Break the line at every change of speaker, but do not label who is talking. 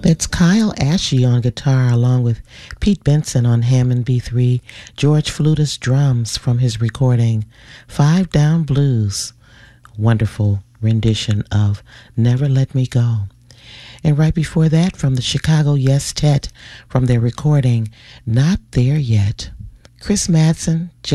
That's Kyle Ashe on guitar, along with Pete Benson on Hammond B3, George Flutis drums from his recording Five Down Blues. Wonderful rendition of Never Let Me Go. And right before that, from the Chicago Yes Tet, from their recording Not There Yet, Chris Madsen,